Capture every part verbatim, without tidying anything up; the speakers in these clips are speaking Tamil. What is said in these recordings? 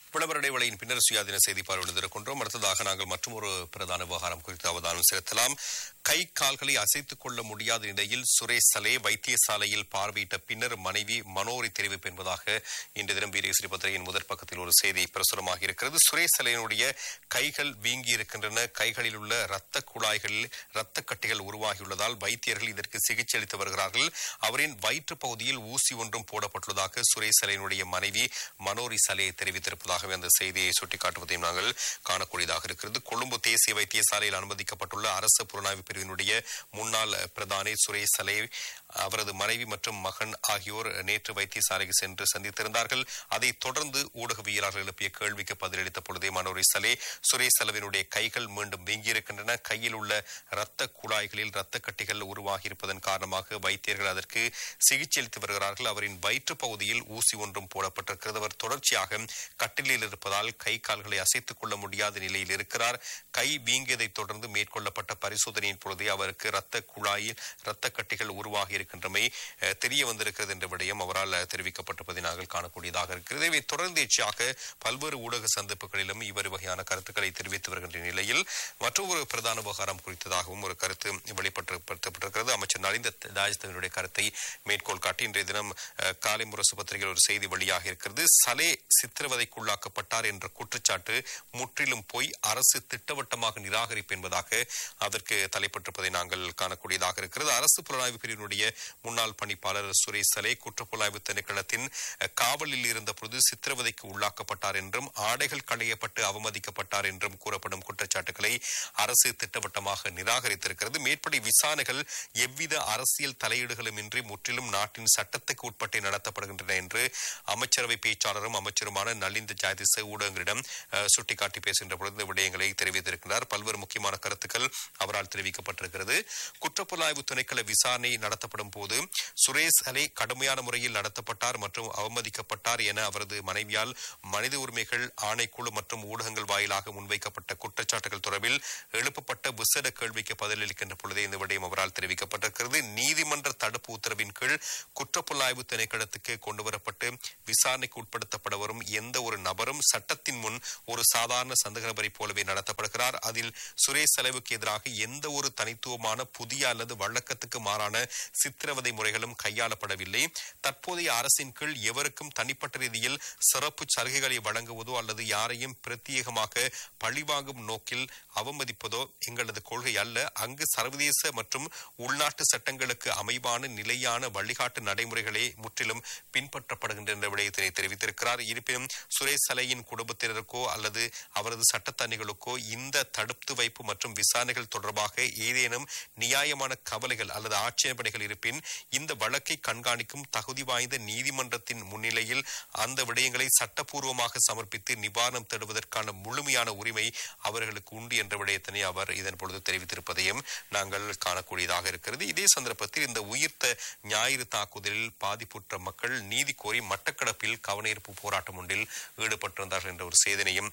விளம்பர இடைவெளியின் பின்னர் சுயாதீன செய்தி பார்வையிட்டிருக்கின்றோம். அடுத்ததாக நாங்கள் மற்றொரு பிரதான விவகாரம் குறித்து அவதானம் செலுத்தலாம். கை கால்களை அசைத்துக் கொள்ள முடியாத நிலையில் சுரேஷ் சலே வைத்தியசாலையில் பார்வையிட்ட பின்னர் மனைவி மனோரி தெரிவிப்பு என்பதாக இன்று தினம் வீரேஸ்வரி பத்திரிகையின் முதற் பக்கத்தில் ஒரு செய்தி பிரசுரமாக இருக்கிறது. சுரேஷ் சலேனுடைய கைகள் வீங்கி இருக்கின்றன. கைகளில் உள்ள இரத்த குழாய்களில் இரத்த கட்டிகள் உருவாகியுள்ளதால் வைத்தியர்கள் இதற்கு சிகிச்சை அளித்து வருகிறார்கள். அவரின் வயிற்று பகுதியில் ஊசி ஒன்றும் போடப்பட்டுள்ளதாக சுரேஷ் சலேனுடைய மனைவி மனோரி சலே தெரிவித்திருப்பதாகவே அந்த செய்தியை சுட்டிக்காட்டுவதையும் நாங்கள் காணக்கூடியதாக இருக்கிறது. கொழும்பு தேசிய வைத்தியசாலையில் அனுமதிக்கப்பட்டுள்ள அரசு புலனாய்வு பிரிவினுடைய முன்னாள் பிரதானி சுரேஷ் சலே அவரது மனைவி மற்றும் மகன் ஆகியோர் நேற்று வைத்தியசாலைக்கு சென்று சந்தித்திருந்தார்கள். அதைத் தொடர்ந்து ஊடகவியலாளர்கள் எழுப்பிய கேள்விக்கு பதிலளித்த பொழுதே மனோரி சலே சுரேஷ் சலேவினுடைய கைகள் மீண்டும் வீங்கியிருக்கின்றன. கையில் உள்ள இரத்த குழாய்களில் இரத்த கட்டிகள் உருவாகியிருப்பதன் காரணமாக வைத்தியர்கள் அதற்கு சிகிச்சை அளித்து வருகிறார்கள். அவரின் வயிற்று பகுதியில் ஊசி ஒன்றும் போடப்பட்டிருக்கிறது. அவர் தொடர்ச்சியாக கட்டிலில் இருப்பதால் கை கால்களை அசைத்துக் கொள்ள முடியாத நிலையில் இருக்கிறார். கை வீங்கியதைத் தொடர்ந்து மேற்கொள்ளப்பட்ட பரிசோதனையின் பொழுதே அவருக்கு இரத்த குழாயில் இரத்த கட்டிகள் உருவாகி இருக்கின்றமை தெரிய வந்திருக்கிறது என்ற விடயம் அவரால் தெரிவிக்கப்பட்டிருப்பதை நாங்கள் காணக்கூடியதாக இருக்கிறது. இவை தொடர்ந்தேச்சியாக பல்வேறு ஊடக சந்திப்புகளிலும் இவ்வாறு வகையான கருத்துக்களை தெரிவித்து வருகின்ற நிலையில் மற்றொரு பிரதான விவகாரம் குறித்ததாகவும் ஒரு கருத்து வெளிப்படுத்தப்பட்டிருக்கிறது. அமைச்சர் நலிந்த ராஜஸ்தவனுடைய கருத்தை மேற்கோள் காட்டி இன்றைய தினம் காலை முரசு பத்திரிகையில் ஒரு செய்தி வெளியாக இருக்கிறது. சலே சித்திரவதைக்குள்ளாக்கப்பட்டார் என்ற குற்றச்சாட்டு முற்றிலும் போய் அரசு திட்டவட்டமாக நிராகரிப்பு என்பதாக அதற்கு தலைப்பட்டிருப்பதை நாங்கள் காணக்கூடியதாக இருக்கிறது. அரசு புலனாய்வு பிரிவினுடைய முன்னாள் பணிப்பாளர் சுரேஷ் சலே குற்றப்புலனாய்வு திணைக்களத்தின் காவலில் இருந்த பொழுது சித்திரவதைக்கு உள்ளாக்கப்பட்டார் என்றும் ஆடைகள் களையப்பட்டு அவமதிக்கப்பட்டார் என்றும் கூறப்படும் குற்றச்சாட்டுகளை அரசு திட்டவட்டமாக நிராகரித்திருக்கிறது. மேற்படி விசாரணைகள் எவ்வித அரசியல் தலையீடுகளும் இன்றி முற்றிலும் நாட்டின் சட்டத்துக்கு உட்பட்டே நடத்தப்படுகின்றன என்று அமைச்சரவை பேச்சாளரும் அமைச்சருமான நலிந்த ஜாயதிச ஊடகங்களிடம் சுட்டிக்காட்டி பேசுகின்ற பொழுது இந்த விடயங்களை தெரிவித்திருக்கிறார். பல்வேறு முக்கியமான கருத்துக்கள் அவரால் தெரிவிக்கப்பட்டிருக்கிறது. குற்றப்புலனாய்வு திணைக்கள விசாரணை நடத்தப்படும் போது சுரேஷ் சலே கடுமையான முறையில் நடத்தப்பட்டார் மற்றும் அவமதிக்கப்பட்டார் என அவரது மனைவியால் மனித உரிமைகள் ஆணைக்குழு மற்றும் ஊடகங்கள் வாயிலாக முன்வைக்கப்பட்ட குற்றச்சாட்டுகள் தொடர்பில் எழுப்பப்பட்ட விசேட கேள்விக்கு பதிலளிக்கின்ற பொழுதே இந்த விடயம் அவரால் தெரிவிக்கப்பட்டிருக்கிறது. நீதிமன்ற தடுப்பு உத்தரவின் கீழ் குற்றப்புலனாய்வு திணைக்களத்துக்கு கொண்டுவரப்பட்டு விசாரணைக்கு உட்படுத்தப்பட வரும் எந்த ஒரு நபரும் சட்டத்தின் முன் ஒரு சாதாரண சந்தேக நபரை போலவே நடத்தப்படுகிறார். அதில் சுரேஷ் சலேவுக்கு எதிராக எந்த ஒரு தனித்துவமான புதிய அல்லது வழக்கத்துக்கு மாறான சித்திரவதை முறைகளும் கையாளப்படவில்லை. தற்போதைய அரசின் கீழ் எவருக்கும் தனிப்பட்ட ரீதியில் சிறப்பு சலுகைகளை வழங்குவதோ அல்லது யாரையும் பிரத்யேகமாக பழிவாங்கும் நோக்கில் அவமதிப்பதோ எங்களது கொள்கை அல்ல. அங்கு சர்வதேச மற்றும் உள்நாட்டு சட்டங்களுக்கு அமைவான நிலையான வழிகாட்டு நடைமுறைகளே முற்றிலும் பின்பற்றப்படுகின்ற விடயத்தினை தெரிவித்திருக்கிறார். இருப்பினும் சுரேஷ் சலேயின் குடும்பத்தினருக்கோ அல்லது அவரது சட்டத்தணிகளுக்கோ இந்த தடுத்து வைப்பு மற்றும் விசாரணைகள் தொடர்பாக ஏதேனும் நியாயமான கவலைகள் அல்லது ஆட்சேபனைகள் இருப்பின் இந்த வழக்கை கண்காணிக்கும் தகுதி வாய்ந்த நீதிமன்றத்தின் முன்னிலையில் அந்த விடயங்களை சட்டப்பூர்வமாக சமர்ப்பித்து நிவாரணம் தேடுவதற்கான முழுமையான உரிமை அவர்களுக்கு உண்டு என்ற விடயத்தினை அவர் இதன் பொழுது தெரிவித்திருப்பதையும் நாங்கள் காணக்கூடியதாக இருக்கிறது. இதே சந்தர்ப்பத்தில் இந்த உயிர்த்த ஞாயிறு தாக்குதலில் பாதிப்புற்ற மக்கள் நீதி கோரி மட்டக்களப்பில் கவனஈர்ப்பு போராட்டம் ஒன்றில் ஈடுபட்டிருந்தார்கள் என்ற ஒரு செய்தியையும்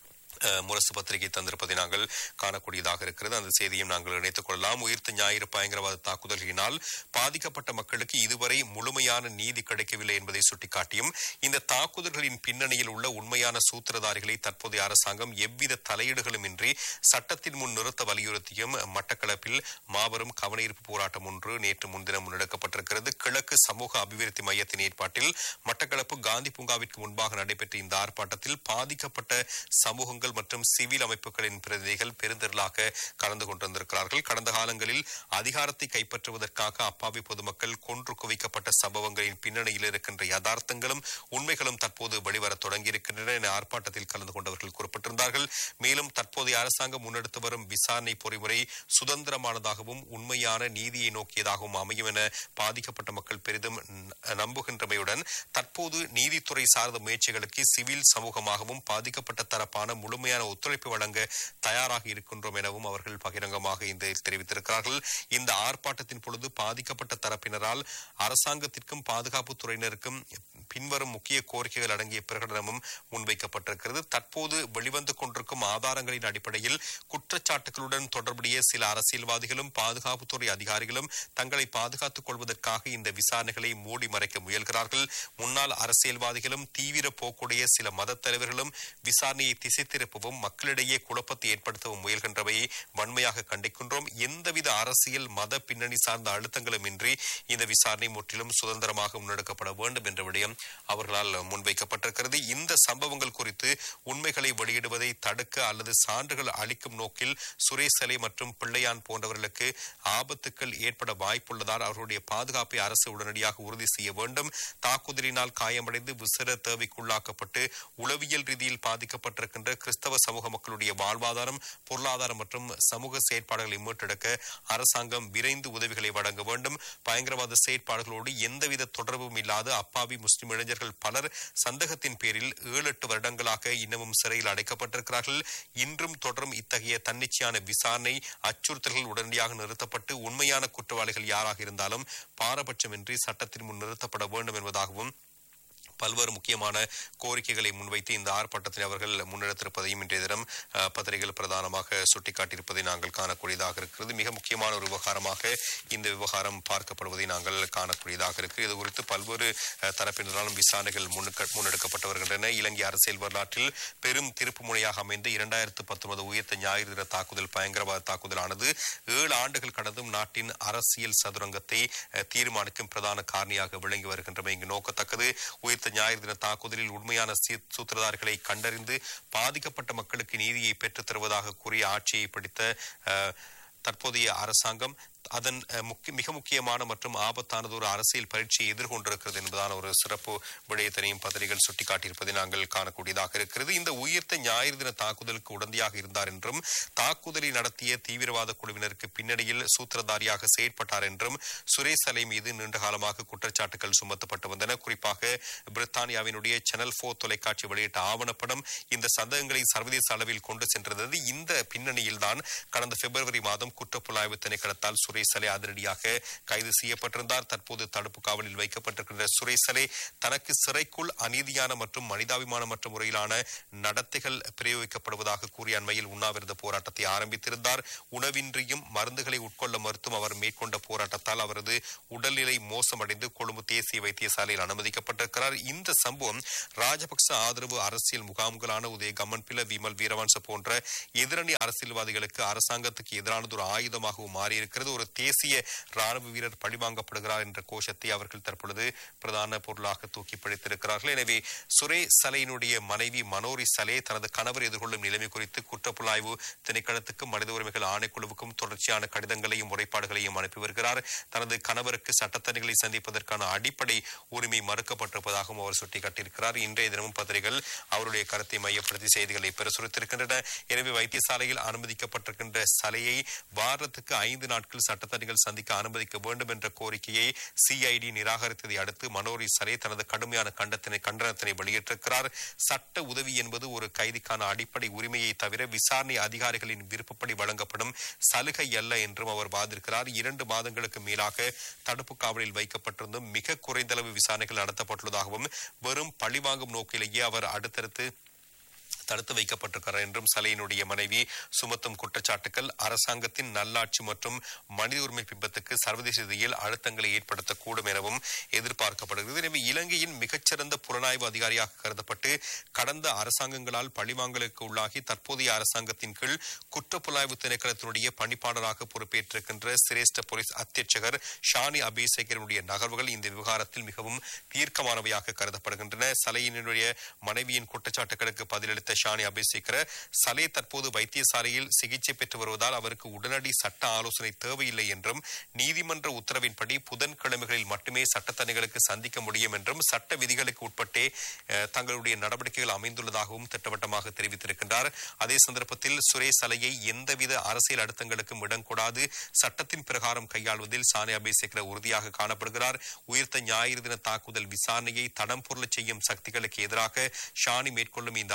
முரசு பத்திரிகை தந்திருப்பதை நாங்கள் காணக்கூடியதாக இருக்கிறது. அந்த செய்தியும் நாங்கள் இணைத்துக் கொள்ளலாம். உயிர்த்த ஞாயிறு பயங்கரவாத தாக்குதல்களினால் பாதிக்கப்பட்ட மக்களுக்கு இதுவரை முழுமையான நீதி கிடைக்கவில்லை என்பதை சுட்டிக்காட்டியும் இந்த தாக்குதல்களின் பின்னணியில் உள்ள உண்மையான சூத்திரதாரிகளை தற்போதைய அரசாங்கம் எவ்வித தலையீடுகளும் இன்றி சட்டத்தின் முன் நிறுத்த வலியுறுத்தியும் மட்டக்களப்பில் மாபெரும் கவனஈர்ப்பு போராட்டம் ஒன்று நேற்று முன்தினம் முன்னெடுக்கப்பட்டிருக்கிறது. கிழக்கு சமூக அபிவிருத்தி மையத்தின் ஏற்பாட்டில் மட்டக்களப்பு காந்தி பூங்காவிற்கு முன்பாக நடைபெற்ற இந்த ஆர்ப்பாட்டத்தில் பாதிக்கப்பட்ட சமூகங்கள் மற்றும் சிவில் அமைப்புகளின் பிரதிநிதிகள் பெருந்திரளாக கலந்து கொண்டிருக்கிறார்கள். கடந்த காலங்களில் அதிகாரத்தை கைப்பற்றுவதற்காக அப்பாவி பொதுமக்கள் கொன்று குவிக்கப்பட்ட சம்பவங்களின் பின்னணியில் இருக்கின்ற யதார்த்தங்களும் உண்மைகளும் தற்போது வெளிவர தொடங்கியிருக்கின்றன என ஆர்ப்பாட்டத்தில் கலந்து கொண்டவர்கள் குறிப்பிட்டிருந்தார்கள். மேலும் தற்போதைய அரசாங்கம் முன்னெடுத்து வரும் விசாரணை பொறிமுறை சுதந்திரமானதாகவும் உண்மையான நீதியை நோக்கியதாகவும் அமையும் என பாதிக்கப்பட்ட மக்கள் பெரிதும் நம்புகின்றமையுடன் தற்போது நீதித்துறை சார்ந்த முயற்சிகளுக்கு சிவில் சமூகமாகவும் பாதிக்கப்பட்ட தரப்பான முழு முழுமையான ஒத்துழைப்பு வழங்க தயாராக இருக்கின்றோம் எனவும் அவர்கள் பகிரங்கமாக இந்த தெரிவித்திருக்கிறார்கள். இந்த ஆர்ப்பாட்டத்தின் பொழுது பாதிக்கப்பட்ட தரப்பினரால் அரசாங்கத்திற்கும் பாதுகாப்பு துறையினருக்கும் பின்வரும் முக்கிய கோரிக்கைகள் அடங்கிய பிரகடனமும் முன்வைக்கப்பட்டிருக்கிறது. தற்போது வெளிவந்து கொண்டிருக்கும் ஆதாரங்களின் அடிப்படையில் குற்றச்சாட்டுகளுடன் தொடர்புடைய சில அரசியல்வாதிகளும் பாதுகாப்புத்துறை அதிகாரிகளும் தங்களை பாதுகாத்துக் கொள்வதற்காக இந்த விசாரணைகளை மூடி மறைக்க முயல்கிறார்கள். முன்னாள் அரசியல்வாதிகளும் தீவிர போக்குடைய சில மத தலைவர்களும் விசாரணையை திசை திருப்பவும் மக்களிடையே குழப்பத்தை ஏற்படுத்தவும் முயல்கின்றவையை வன்மையாக கண்டிக்கின்றோம். எந்தவித அரசியல் மத பின்னணி சார்ந்த அழுத்தங்களும் இன்றி இந்த விசாரணை முற்றிலும் சுதந்திரமாக முன்னெடுக்கப்பட வேண்டும் என்ற விடயம் அவர்களால் முன்வைக்கப்பட்டிருக்கிறது. இந்த சம்பவங்கள் குறித்து உண்மைகளை வெளியிடுவதை தடுக்க அல்லது சான்றுகள் அளிக்கும் நோக்கில் சுரேஷ் சலே மற்றும் பிள்ளையான் போன்றவர்களுக்கு ஆபத்துக்கள் ஏற்பட வாய்ப்புள்ளதால் அவர்களுடைய பாதுகாப்பை அரசு உடனடியாக உறுதி செய்ய வேண்டும். தாக்குதலினால் காயமடைந்து விசேட தேவைக்குள்ளாக்கப்பட்டு உளவியல் ரீதியில் பாதிக்கப்பட்டிருக்கின்ற கிறிஸ்தவ சமூக மக்களுடைய வாழ்வாதாரம், பொருளாதாரம் மற்றும் சமூக செயற்பாடுகளை மீட்டெடுக்க அரசாங்கம் விரைந்து உதவிகளை வழங்க வேண்டும். பயங்கரவாத செயற்பாடுகளோடு எந்தவித தொடர்பும் இல்லாத அப்பாவி முஸ்லிம் இளைஞர்கள் பலர் சந்தேகத்தின் பேரில் ஏழு எட்டு வருடங்களாக இன்னமும் சிறையில் அடைக்கப்பட்டிருக்கிறார்கள். இன்றும் தொடரும் இத்தகைய தன்னிச்சையான விசாரணை அச்சுறுத்தல்கள் உடனடியாக நிறுத்தப்பட்டு உண்மையான குற்றவாளிகள் யாராக இருந்தாலும் பாரபட்சமின்றி சட்டத்தின் முன் நிறுத்தப்பட வேண்டும் என்பதாகவும் பல்வேறு முக்கியமான கோரிக்கைகளை முன்வைத்து இந்த ஆர்ப்பாட்டத்தை அவர்கள் முன்னெடுத்திருப்பதையும் இன்றைய தினம் பத்திரிகைகள் பிரதானமாக சுட்டிக்காட்டியிருப்பதை நாங்கள் காணக்கூடியதாக இருக்கிறது. மிக முக்கியமான ஒரு விவகாரமாக இந்த விவகாரம் பார்க்கப்படுவதை நாங்கள் காணக்கூடியதாக இருக்கிறது. இது குறித்து பல்வேறு தரப்பினராலும் விசாரணைகள் முன்னெடுக்கப்பட்டு வருகின்றன. இலங்கை அரசியல் வரலாற்றில் பெரும் திருப்பு முனையாக அமைந்த இரண்டாயிரத்து பத்தொன்பது உயிர்த்த ஞாயிறு தின தாக்குதல் பயங்கரவாத தாக்குதலானது ஏழு ஆண்டுகள் கடந்தும் நாட்டின் அரசியல் சதுரங்கத்தை தீர்மானிக்கும் பிரதான காரணியாக விளங்கி வருகின்றமை இங்கு நோக்கத்தக்கது. உயிர்த்த ஞாயிறு தின தாக்குதலில் உண்மையான சூத்திரதாரிகளை கண்டறிந்து பாதிக்கப்பட்ட மக்களுக்கு நீதியை பெற்றுத் தருவதாக கூறிய ஆட்சியை பிடித்த தற்போதைய அரசாங்கம் அதன் மிக முக்கியமான மற்றும் ஆபத்தானது ஒரு அரசியல் பரீட்சையை எதிர்கொண்டிருக்கிறது என்பதான ஒரு சிறப்பு விடயத்தினையும் பத்திரிகைகள் சுட்டிக்காட்டியிருப்பதை நாங்கள் காணக்கூடியதாக இருக்கிறது. இந்த உயிர்த்த ஞாயிறு தின தாக்குதலுக்கு உடந்தையாக இருந்தார் என்றும் தாக்குதலை நடத்திய தீவிரவாத குழுவினருக்கு பின்னணியில் சூத்திரதாரியாக செயற்பட்டார் என்றும் சுரேஷ் சலே மீது நீண்ட காலமாக குற்றச்சாட்டுகள் சுமத்தப்பட்டு வந்தன. குறிப்பாக பிரித்தானியாவினுடைய சேனல் போர் தொலைக்காட்சி வெளியிட்ட ஆவணப்படம் இந்த சந்தேகங்களை சர்வதேச அளவில் கொண்டு சென்றது. இந்த பின்னணியில் தான் கடந்த பிப்ரவரி மாதம் குற்றப்புலனாய்வு திணைக்களத்தால் சுரேஷ் சலே அதிரடியாக கைது செய்யப்பட்டிருந்தார். தற்போது தடுப்பு காவலில் வைக்கப்பட்டிருக்கின்ற சுரேஷ் சலே தனக்கு சிறைக்குள் அநீதியான மற்றும் மனிதாபிமானமற்ற முறையிலான நடத்தைகள் பிரயோகிக்கப்படுவதாக கூறிய அண்மையில் உண்ணாவிரத போராட்டத்தை ஆரம்பித்திருந்தார். உணவின்றியும் மருந்துகளை உட்கொள்ள மறுத்தும் அவர் மேற்கொண்ட போராட்டத்தால் அவரது உடல்நிலை மோசமடைந்து கொழும்பு தேசிய வைத்தியசாலையில் அனுமதிக்கப்பட்டிருக்கிறார். இந்த சம்பவம் ராஜபக்ச ஆதரவு அரசியல் முகாம்களான உதய கம்மன்பில, விமல் வீரவன்ச போன்ற எதிரணி அரசியல்வாதிகளுக்கு அரசாங்கத்துக்கு எதிரானது ஒரு ஆயுதமாகவும் மாறியிருக்கிறது. ஒரு தேசிய ராணுவ வீரர் பழிவாங்கப்படுகிறார் என்ற கோஷத்தை அவர்கள் தற்பொழுது பிரதான பொருளாக தூக்கி பிடித்திருக்கிறார்கள். எனவே சுரேஷ் சலேயினுடைய மனைவி மனோரி சலே தனது கணவர் எதிர்கொள்ளும் நிலைமை குறித்து குற்றப்புலனாய்வு திணைக்களத்துக்கும் மனித உரிமைகள் ஆணைக்குழுவுக்கும் தொடர்ச்சியான கடிதங்களையும் முறைப்பாடுகளையும் அனுப்பி வருகிறார். தனது கணவருக்கு சட்டத்தணிகளை சந்திப்பதற்கான அடிப்படை உரிமை மறுக்கப்பட்டிருப்பதாகவும் அவர் சுட்டிக்காட்டியிருக்கிறார். இன்றைய தினமும் பத்திரிகைகள் அவருடைய கருத்தை மையப்படுத்தி செய்திகளை பிரசுரித்திருக்கின்றன. எனவே வைத்தியசாலையில் அனுமதிக்கப்பட்டிருக்கின்ற சலையை வாரத்துக்கு ஐந்து நாட்கள் சட்டத்தணிகள் சந்திக்க அனுமதிக்க வேண்டும் என்ற கோரிக்கையை சிஐடி நிராகரித்ததை அடுத்து மனோரி சலே தனது கடுமையான கண்டத்தினை கண்டனத்தினை வெளியிட்டிருக்கிறார். சட்ட உதவி என்பது ஒரு கைதிக்கான அடிப்படை உரிமையை தவிர விசாரணை அதிகாரிகளின் விருப்பப்படி வழங்கப்படும் சலுகை அல்ல என்றும் அவர் வாதிருக்கிறார். இரண்டு மாதங்களுக்கு மேலாக தடுப்பு காவலில் வைக்கப்பட்டிருந்தும் மிக குறைந்தளவு விசாரணைகள் நடத்தப்பட்டுள்ளதாகவும் வெறும் பழிவாங்கும் நோக்கிலேயே அவர் அடுத்தடுத்து தடுத்து வைக்கப்பட்டிருக்கிறார் என்றும் சலையினுடைய மனைவி சுமத்தும் குற்றச்சாட்டுகள் அரசாங்கத்தின் நல்லாட்சி மற்றும் மனித உரிமை பிம்பத்துக்கு சர்வதேச ரீதியில் அழுத்தங்களை ஏற்படுத்தக்கூடும் எனவும் எதிர்பார்க்கப்படுகிறது. எனவே இலங்கையின் மிகச்சிறந்த புலனாய்வு அதிகாரியாக கருதப்பட்டு கடந்த அரசாங்கங்களால் பழிவாங்கலுக்கு உள்ளாகி தற்போதைய அரசாங்கத்தின் கீழ் குற்றப்புலனாய்வு திணைக்களத்தினுடைய பணிப்பாளராக பொறுப்பேற்றிருக்கின்ற சிரேஷ்ட போலீஸ் அத்தியட்சகர் ஷானி அபிஷேகருடைய நகர்வுகள் இந்த விவகாரத்தில் மிகவும் தீர்க்கமானவையாக கருதப்படுகின்றன. சலையினுடைய மனைவியின் குற்றச்சாட்டுகளுக்கு பதிலளித்த ஷானி அபிஷேகர் சலே தற்போது வைத்தியசாலையில் சிகிச்சை பெற்று வருவதால் அவருக்கு உடனடி சட்ட ஆலோசனை தேவையில்லை என்றும் நீதிமன்ற உத்தரவின்படி புதன்கிழமைகளில் மட்டுமே சட்டத்தணிகளுக்கு சந்திக்க முடியும் என்றும் சட்ட விதிகளுக்கு உட்பட்டே தங்களுடைய நடவடிக்கைகள் அமைந்துள்ளதாகவும் திட்டவட்டமாக தெரிவித்திருக்கின்றார். அதே சந்தர்ப்பத்தில் சுரேஷ் சலையை எந்தவித அரசியல் அழுத்தங்களுக்கும் இடங்கூடாது சட்டத்தின் பிரகாரம் கையாள்வதில் ஷானி அபிஷேகர் உறுதியாக காணப்படுகிறார். உயிர்த்த ஞாயிறு தின தாக்குதல் விசாரணையை தடம் பொருளச் செய்யும் சக்திகளுக்கு எதிராக ஷானி மேற்கொள்ளும் இந்த அதிரடி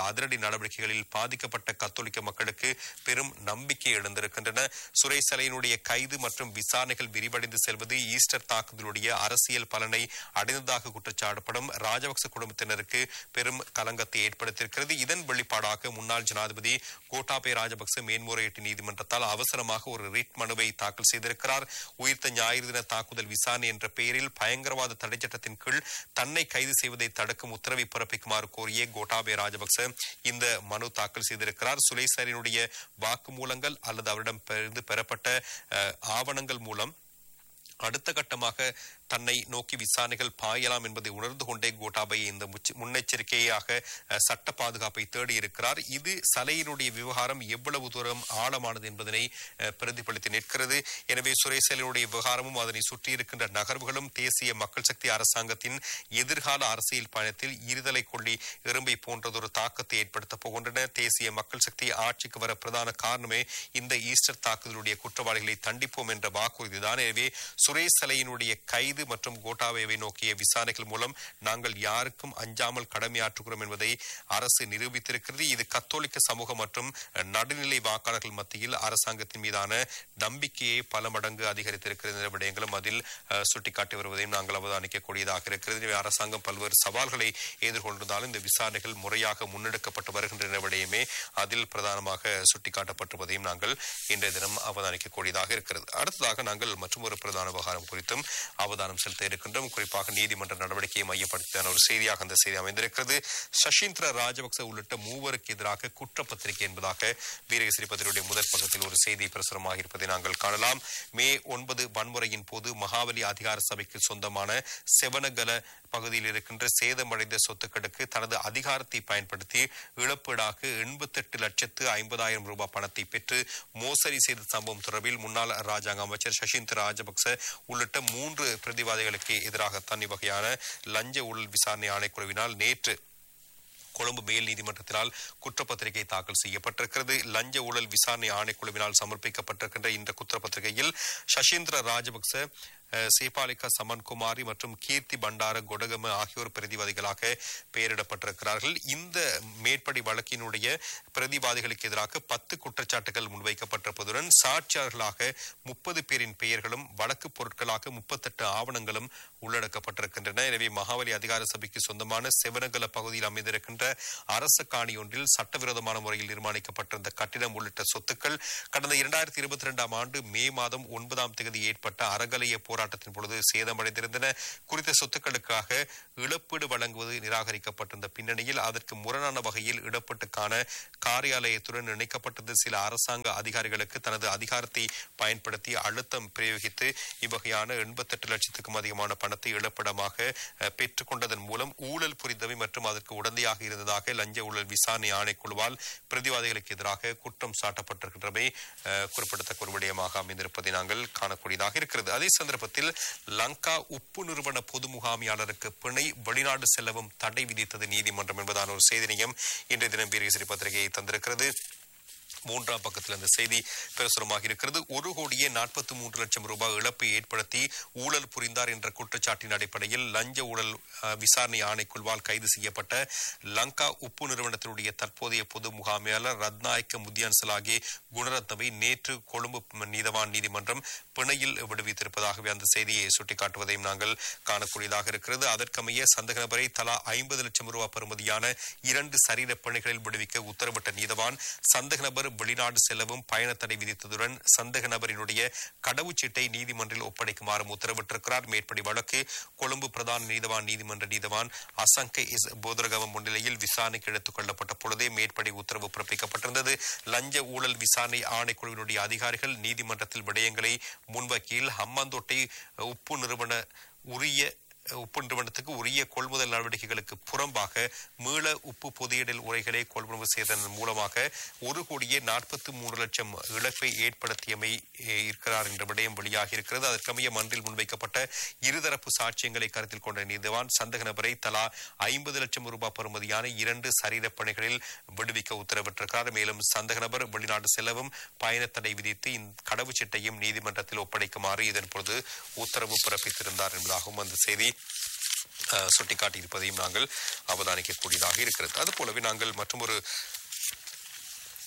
நடவடிக்கைகளில் பாதிக்கப்பட்ட கத்தோலிக்க மக்களுக்கு பெரும் நம்பிக்கை எழுந்திருக்கின்றன. சுரேஷ் சலையினுடைய கைது மற்றும் விசாரணைகள் விரிவடைந்து செல்வது ஈஸ்டர் தாக்குதலுடைய அரசியல் பலனை அடைந்ததாக குற்றச்சாட்டப்படும் ராஜபக்ச குடும்பத்தினருக்கு பெரும் கலங்கத்தை ஏற்படுத்தியிருக்கிறது. இதன் வெளிப்பாடாக முன்னாள் ஜனாதிபதி கோட்டாபய ராஜபக்ச மேன்முறையீட்டு நீதிமன்றத்தால் அவசரமாக ஒரு ரிட் மனுவை தாக்கல் செய்திருக்கிறார். உயிர்த்த ஞாயிறு தின தாக்குதல் விசாரணை என்ற பெயரில் பயங்கரவாத தடை சட்டத்தின் கீழ் தன்னை கைது செய்வதை தடுக்கும் உத்தரவை பிறப்பிக்குமாறு கோரிய கோட்டாபய ராஜபக்ச இந்த மனு தாக்கல் செய்திருக்கிறார். சுலேசரினுடைய வாக்குமூலங்கள் அல்லது அவரிடம் பெறப்பட்ட ஆவணங்கள் மூலம் அடுத்த கட்டமாக தன்னை நோக்கி விசாரணைகள் பாயலாம் என்பதை உணர்ந்து கொண்டே கோட்டாபய இந்த முன்னெச்சரிக்கையாக சட்ட பாதுகாப்பை தேடி இருக்கிறார். இது சலையினுடைய விவகாரம் எவ்வளவு தூரம் ஆழமானது என்பதனை பிரதிபலித்து நிற்கிறது. எனவே சுரேஷ் சலையினுடைய விவகாரமும் அதனை சுற்றி இருக்கின்ற நகர்வுகளும் தேசிய மக்கள் சக்தி அரசாங்கத்தின் எதிர்கால அரசியல் பயணத்தில் இருதலை கொள்ளி எறும்பை போன்றதொரு தாக்கத்தை ஏற்படுத்தப் போகின்றன. தேசிய மக்கள் சக்தி ஆட்சிக்கு வர பிரதான காரணமே இந்த ஈஸ்டர் தாக்குதலுடைய குற்றவாளிகளை தண்டிப்போம் என்ற வாக்குறுதிதான். எனவே சுரேஷ் சலையினுடைய கைது மற்றும் கோட்டாபயவை நோக்கிய விசாரணைகள் மூலம் நாங்கள் யாருக்கும் அஞ்சாமல் கடமையாற்றுகிறோம் என்பதை அரசு நிரூபித்திருக்கிறது. இது கத்தோலிக்க சமூகம் மற்றும் நடுநிலை வாக்காளர்கள் மத்தியில் அரசாங்கத்தின் மீதான நம்பிக்கையை பல மடங்கு அதிகரித்திருக்கிறது விடயங்களும் அதில் சுட்டிக்காட்டி வருவதையும் நாங்கள் அவதானிக்கக்கூடியதாக இருக்கிறது. எனவே அரசாங்கம் பல்வேறு சவால்களை எதிர்கொண்டிருந்தாலும் இந்த விசாரணைகள் முறையாக முன்னெடுக்கப்பட்டு வருகின்ற விடயமே அதில் பிரதானமாக சுட்டிக்காட்டப்பட்டுவதையும் நாங்கள் இன்றைய தினம் அவதானிக்கக்கூடியதாக இருக்கிறது. அடுத்ததாக நாங்கள் மற்றும் ஒரு பிரதான விவகாரம் குறித்தும் அவதானம் செலுத்த இருக்கின்றோம். குறிப்பாக நீதிமன்ற நடவடிக்கையை மையப்படுத்தியான ஒரு செய்தியாக அந்த செய்தி அமைந்திருக்கிறது. சஷீந்திர ராஜபக்ச உள்ளிட்ட மூவருக்கு எதிராக குற்றப்பத்திரிகை என்பதாக வீரகேசரி பத்திரிகையுடைய முதற் பக்கத்தில் ஒரு செய்தி பிரசுரமாக இருப்பதை நாங்கள் காணலாம். மே ஒன்பது வன்முறையின் போது மகாவலி அதிகார சபைக்கு சொந்தமான செவனகல பகுதியில் இருக்கின்ற சேதமடைந்த சொத்துக்களுக்கு தனது அதிகாரத்தை பயன்படுத்தி இழப்பீடாக எண்பத்தி எட்டு லட்சத்து ஐம்பதாயிரம் ரூபாய் பணத்தை பெற்று மோசடி செய்த சம்பவம் தொடர்பில் முன்னாள் ராஜாங்க அமைச்சர் சஷீந்திர ராஜபக்ச உள்ளிட்ட மூன்று பிரதிவாதிகளுக்கு எதிராகத்தான் இவ்வகையான லஞ்ச ஊழல் விசாரணை ஆணைக்குழுவினால் நேற்று கொழும்பு மேல் நீதிமன்றத்தினால் குற்றப்பத்திரிகை தாக்கல் செய்யப்பட்டிருக்கிறது. லஞ்ச ஊழல் விசாரணை ஆணைக்குழுவினால் சமர்ப்பிக்கப்பட்டிருக்கின்ற இந்த குற்றப்பத்திரிகையில் சஷீந்திர ராஜபக்ச, சேபாலிகா சமன்குமாரி மற்றும் கீர்த்தி பண்டார கொடகம ஆகியோர் பிரதிவாதிகளாக பெயரிடப்பட்டிருக்கிறார்கள். இந்த மேற்படி வழக்கினுடைய பிரதிவாதிகளுக்கு எதிராக பத்து குற்றச்சாட்டுகள் முன்வைக்கப்பட்டிருப்பதுடன் சாட்சியாளர்களாக முப்பது பேரின் பெயர்களும் வழக்கு பொருட்களாக முப்பத்தெட்டு ஆவணங்களும் உள்ளடக்கப்பட்டிருக்கின்றன. எனவே மகாவலி அதிகார சபைக்கு சொந்தமான செவனகல பகுதியில் அமைந்திருக்கின்ற அரசு காணி ஒன்றில் சட்டவிரோதமான முறையில் நிர்மாணிக்கப்பட்டிருந்த கட்டிடம் உள்ளிட்ட சொத்துக்கள் கடந்த இரண்டாயிரத்தி இருபத்தி இரண்டாம் ஆண்டு மே மாதம் ஒன்பதாம் தேதி ஏற்பட்ட அறகலைய போராட்டத்தின் பொழுது சேதமடைந்திருந்தன. குறித்த சொத்துக்களுக்காக இழப்பீடு வழங்குவது நிராகரிக்கப்பட்டிருந்த பின்னணியில் அதற்கு முரணான வகையில் இழப்பீட்டுக்கான காரியாலயத்துடன் இணைக்கப்பட்டது சில அரசாங்க அதிகாரிகளுக்கு தனது அதிகாரத்தை பயன்படுத்தி அழுத்தம் பிரயோகித்து இவ்வகையான எண்பத்தி எட்டு லட்சத்துக்கும் அதிகமான பணத்தை இழப்பீடமாக பெற்றுக் கொண்டதன் மூலம் ஊழல் புரிந்தவை மற்றும் அதற்கு உடந்தையாக இருந்ததாக லஞ்ச ஊழல் விசாரணை ஆணைக்குழுவால் பிரதிவாதிகளுக்கு எதிராக குற்றம் சாட்டப்பட்டிருக்கின்றமை குறிப்பிடத்தக்க ஒரு விடயமாக அமைந்திருப்பதை நாங்கள் காணக்கூடியதாக இருக்கிறது. அதே சந்தர்ப்பத்தில் லங்கா உப்பு நிறுவன பொது முகாமியாளருக்கு பிணை வெளிநாடு செல்லவும் தடை விதித்தது நீதிமன்றம் என்பதான ஒரு செய்தியையும் இன்றைய தினம் வீரகேசரி பத்திரிகை தந்திருக்கிறது. மூன்றாம் பக்கத்தில் அந்த செய்தி பிரசுரமாக இருக்கிறது. ஒரு கோடியே நாற்பத்தி மூன்று லட்சம் ரூபாய் இழப்பை ஏற்படுத்தி ஊழல் புரிந்தார் என்ற குற்றச்சாட்டின் அடிப்படையில் லஞ்ச ஊழல் விசாரணை ஆணைக்குழுவால் கைது செய்யப்பட்ட லங்கா உப்பு நிறுவனத்தினுடைய தற்போதைய பொது முகாமையாளர் ரத்நாயக்க முத்தியான்சலாகே குணரத்னவை நேற்று கொழும்பு நீதவான் நீதிமன்றம் பிணையில் விடுவித்திருப்பதாகவே அந்த செய்தியை சுட்டிக்காட்டுவதையும் நாங்கள் காணக்கூடியதாக இருக்கிறது. அதற்கமைய சந்தேக நபரை தலா ஐம்பது லட்சம் ரூபாய் பெறுமதியான இரண்டு சரீர பிணைகளில் விடுவிக்க உத்தரவிட்ட நீதவான் சந்தேக நபர் வெளிநாடு செல்லவும் பயண தடை விதித்ததுடன் சந்தேக நபரினுடைய கடவுச்சீட்டை நீதிமன்றில் ஒப்படைக்குமாறும் உத்தரவிட்டிருக்கிறார். மேற்படி வழக்கு கொழும்பு பிரதான நீதவான் நீதிமன்ற நீதவான் அசங்க போதரகவம் முன்னிலையில் விசாரணைக்கு எடுத்துக் கொள்ளப்பட்ட பொழுதே மேற்படி உத்தரவு பிறப்பிக்கப்பட்டிருந்தது. லஞ்ச ஊழல் விசாரணை ஆணைக்குழுவினுடைய அதிகாரிகள் நீதிமன்றத்தில் விடயங்களை முன்வைக்கையில் ஹம்மாந்தோட்டை உப்பு நிறுவன உரிய உப்பு நிறுவனத்துக்கு உரிய கொள்முதல் நடவடிக்கைகளுக்கு புறம்பாக மீள உப்பு பொதியிடல் உரைகளை கொள்முதல் செய்ததன் மூலமாக ஒரு கோடியே நாற்பத்தி மூன்று லட்சம் இழப்பை ஏற்படுத்தியமை இருக்கிறார் என்ற விடயம் வெளியாகி இருக்கிறது. அதற்கமைய மன்றில் முன்வைக்கப்பட்ட இருதரப்பு சாட்சியங்களை கருத்தில் கொண்ட நீதிவான் சந்தேக நபரை தலா ஐம்பது லட்சம் ரூபாய் பெறுமதியான இரண்டு சரீர பணிகளில் விடுவிக்க உத்தரவிட்டிருக்கிறார். மேலும் சந்தேக நபர் வெளிநாடு செல்லவும் பயண தடை விதித்து இந்த கடவுச்சீட்டையும் நீதிமன்றத்தில் ஒப்படைக்குமாறு இதன் பொழுது உத்தரவு பிறப்பித்திருந்தார் என்பதாகவும் அந்த செய்தி சுட்டிக்காட்டியிருப்பதையும் நாங்கள் அவதானிக்கக்கூடியதாக இருக்கிறது. அது போலவே நாங்கள் மற்றும் ஒரு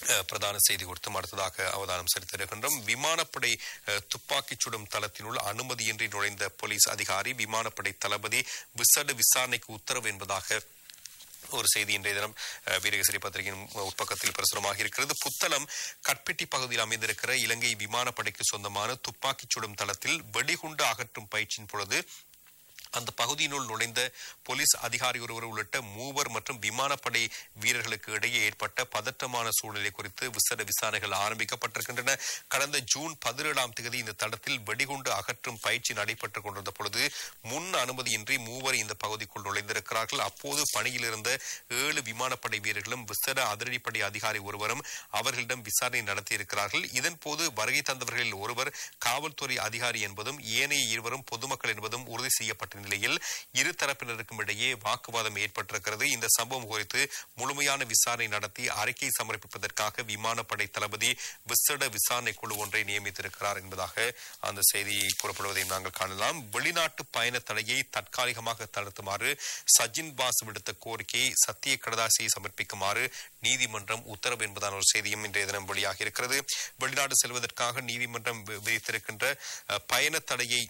பிரதான செய்தி குறித்தும் அடுத்ததாக அவதானம் செலுத்தியிருக்கின்றோம். விமானப்படை துப்பாக்கிச் சுடும் தளத்தினுள் அனுமதியின்றி நுழைந்த போலீஸ் அதிகாரி விமானப்படை தளபதி விசேட விசாரணைக்கு உத்தரவு என்பதாக ஒரு செய்தி இன்றைய தினம் வீரகேசரி பத்திரிகையின் உட்பக்கத்தில் பிரசுரமாக இருக்கிறது. புத்தளம் கட்பெட்டி பகுதியில் அமைந்திருக்கிற இலங்கை விமானப்படைக்கு சொந்தமான துப்பாக்கிச் சுடும் தளத்தில் வெடிகுண்டு அகற்றும் பயிற்சியின் பொழுது அந்த பகுதியினுள் நுழைந்த போலீஸ் அதிகாரி ஒருவர் உள்ளிட்ட மூவர் மற்றும் விமானப்படை வீரர்களுக்கு இடையே ஏற்பட்ட பதற்றமான சூழ்நிலை குறித்து விசேட விசாரணைகள் ஆரம்பிக்கப்பட்டிருக்கின்றன. கடந்த ஜூன் பதினேழாம் தேதி இந்த தளத்தில் வெடிகுண்டு அகற்றும் பயிற்சி நடைபெற்றுக் கொண்டிருந்த பொழுது முன் அனுமதியின்றி மூவர் இந்த பகுதிக்குள் நுழைந்திருக்கிறார்கள். அப்போது பணியில் இருந்த ஏழு விமானப்படை வீரர்களும் விசேட அதிரடிப்படை அதிகாரி ஒருவரும் அவர்களிடம் விசாரணை நடத்தியிருக்கிறார்கள். இதன் போது வருகை தந்தவர்களில் ஒருவர் காவல்துறை அதிகாரி என்பதும் ஏனைய இருவரும் பொதுமக்கள் என்பதும் உறுதி செய்யப்பட்ட நிலையில் இரு தரப்பினருக்கும் இடையே வாக்குவாதம் ஏற்பட்டிருக்கிறது. இந்த சம்பவம் குறித்து முழுமையான விசாரணை நடத்தி அறிக்கை சமர்ப்பிப்பதற்காக விமானப்படை தளபதி விசேட விசாரணை குழு ஒன்றை நியமித்திருக்கிறார் என்பதாக அந்த செய்தி கூறப்படுவதை நாங்கள் காணலாம். வெளிநாட்டு பயண தடையை தற்காலிகமாக தளர்த்துமாறு சஜின் பாஸ் விடுத்த கோரிக்கையை சத்திய கடதாசியை சமர்ப்பிக்குமாறு நீதிமன்றம் உத்தரவு என்பதான ஒரு செய்தியும் இன்றைய தினம் வெளியாக இருக்கிறது. வெளிநாடு செல்வதற்காக நீதிமன்றம் விதித்திருக்கின்ற பயண தடையை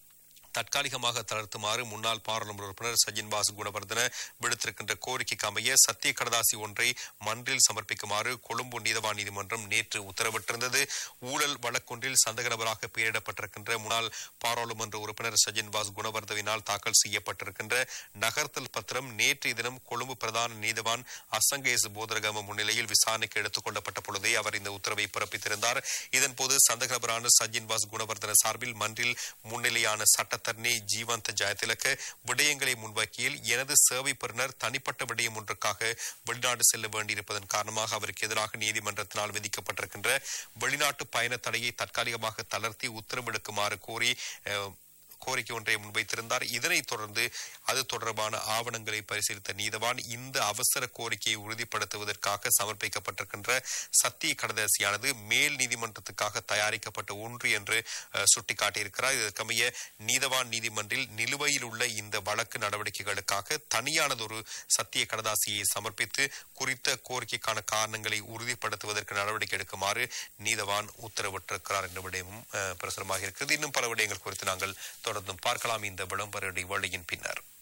தற்காலிகமாக தளர்த்துமாறு முன்னாள் பாராளுமன்ற உறுப்பினர் சஜின் பாஸ் குணவர்தன விடுத்திருக்கின்ற கோரிக்கைக்கு அமைய சத்திய கடதாசி ஒன்றை மன்றில் சமர்ப்பிக்குமாறு கொழும்பு நீதவான் நீதிமன்றம் நேற்று உத்தரவிட்டிருந்தது. ஊழல் வழக்கொன்றில் சந்தேக நபராக பெயரிடப்பட்டிருக்கின்ற முன்னாள் பாராளுமன்ற உறுப்பினர் சஜின் பாஸ் குணவர்தவினால் தாக்கல் செய்யப்பட்டிருக்கின்ற நகர்த்தல் பத்திரம் நேற்றைய தினம் கொழும்பு பிரதான நீதவான் அசங்கேஸ் போதரகம முன்னிலையில் விசாரணைக்கு எடுத்துக் கொள்ளப்பட்ட பொழுதே அவர் இந்த உத்தரவை பிறப்பித்திருந்தார். இதன்போது சந்தேக நபரான சஜின் பாஸ் குணவர்தன சார்பில் மன்றில் முன்னிலையான சட்ட தர்ணி ஜீவந்த ஜெயதிலக விடயங்களை முன்வைக்கையில் எனது சேவை பெறுநர் தனிப்பட்ட விடயம் ஒன்றுக்காக வெளிநாடு செல்ல வேண்டியிருப்பதன் காரணமாக அவருக்கு எதிராக நீதிமன்றத்தினால் விதிக்கப்பட்டிருக்கின்ற வெளிநாட்டு பயண தடையை தற்காலிகமாக தளர்த்தி உத்தரவெடுக்குமாறு கோரி கோரிக்கை ஒன்றை முன்வைத்திருந்தார். இதனைத் தொடர்ந்து அது தொடர்பான ஆவணங்களை பரிசீலித்த நீதவான் இந்த அவசர கோரிக்கையை உறுதிப்படுத்துவதற்காக சமர்ப்பிக்கப்பட்டிருக்கின்ற சத்திய கடதாசியானது மேல் நீதிமன்றத்துக்காக தயாரிக்கப்பட்ட ஒன்று என்று சுட்டிக்காட்டியிருக்கிறார். இதற்கமைய நீதவான் நீதிமன்றில் நிலுவையில் உள்ள இந்த வழக்கு நடவடிக்கைகளுக்காக தனியானதொரு சத்திய கடதாசியை சமர்ப்பித்து குறித்த கோரிக்கைக்கான காரணங்களை உறுதிப்படுத்துவதற்கு நடவடிக்கை எடுக்குமாறு நீதவான் உத்தரவிட்டிருக்கிறார் என்ற விடயமும் பிரசுரமாக இருக்கிறது. இன்னும் பல விடயங்கள் குறித்து நாங்கள் தொடர்ந்தும் பார்க்கலாம் இந்த விளம்பர இடைவேளையின் பின்னர்.